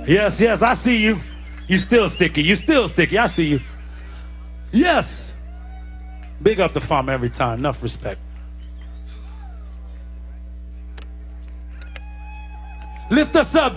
Yes, yes, I see you. You still sticky. You still sticky. I see you. Yes. Big up the farm every time. Enough respect. Lift us up.